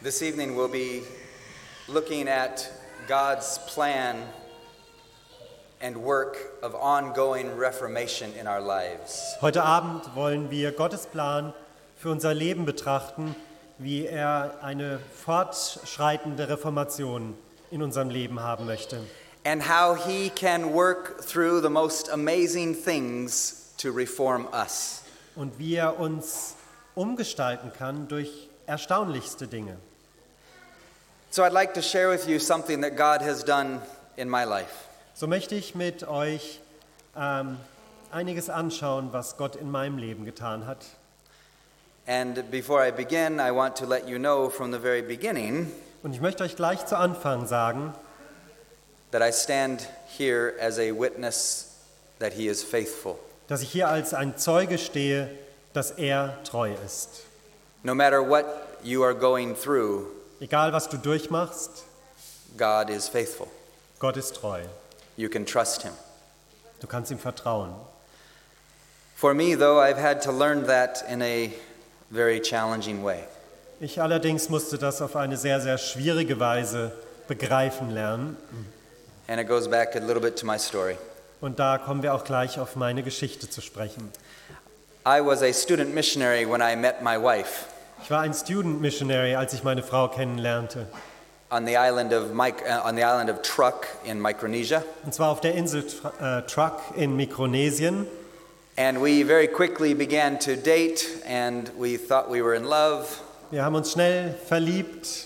This evening we'll be looking at God's plan and work of ongoing reformation in our lives. Heute Abend wollen wir Gottes Plan für unser Leben betrachten, wie er eine fortschreitende Reformation in unserem Leben haben möchte. And how he can work through the most amazing things to reform us. Und wie er uns umgestalten kann durch erstaunlichste Dinge. So I'd like to share with you something that God has done in my life. So möchte ich mit euch einiges anschauen, was Gott in meinem Leben getan hat. And before I begin, I want to let you know from the very beginning Und ich möchte euch gleich zu Anfang sagen, that I stand here as a witness that he is faithful. dass ich hier als ein Zeuge stehe, dass er treu ist. No matter what you are going through, Egal, was du durchmachst, God is faithful. Gott ist treu. You can trust him. Du kannst ihm vertrauen. For me, though, I've had to learn that in a very challenging way. Ich allerdings musste das auf eine sehr, sehr schwierige Weise begreifen lernen. And it goes back a little bit to my story. Und da kommen wir auch gleich auf meine Geschichte zu sprechen. I was a student missionary when I met my wife Ich war ein Student Missionary, als ich meine Frau kennenlernte. on the island of Truk in Micronesia. Und zwar auf der Insel Truk in Mikronesien. And we very quickly began to date, and we thought we were in love. Wir haben uns schnell verliebt.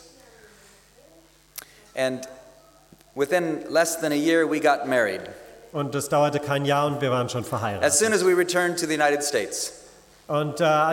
And within less than a year, we got married. Und es dauerte kein Jahr und wir waren schon As verheiratet. soon as we returned to the United States. Und